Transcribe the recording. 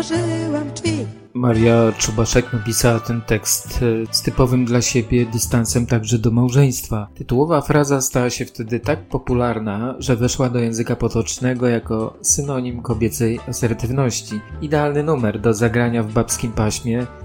otworzyłam drzwi. Maria Czubaszek napisała ten tekst z typowym dla siebie dystansem także do małżeństwa. Tytułowa fraza stała się wtedy tak popularna, że weszła do języka potocznego jako synonim kobiecej asertywności. Idealny numer do zagrania w babskim paśmie,